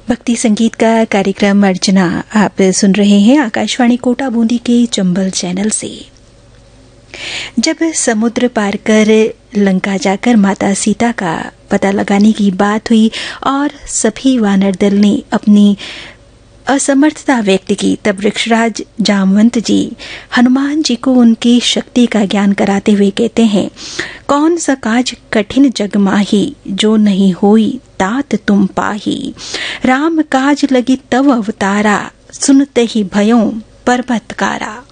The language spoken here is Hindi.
भक्ति संगीत का कार्यक्रम अर्चना आप सुन रहे हैं आकाशवाणी कोटा बूंदी के चंबल चैनल से। जब समुद्र पार कर लंका जाकर माता सीता का पता लगाने की बात हुई और सभी वानर दल ने अपनी असमर्थता व्यक्त की, तब वृक्षराज जामवंत जी हनुमान जी को उनकी शक्ति का ज्ञान कराते हुए कहते हैं, कौन सा काज कठिन जग माही, जो नहीं होई तात तुम पाही। राम काज लगी तव अवतारा, सुनते ही भयों पर्वतकारा।